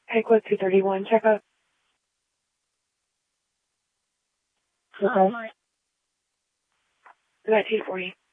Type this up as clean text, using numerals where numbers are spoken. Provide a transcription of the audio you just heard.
Pegwood 231, check up. Okay. Is that 240?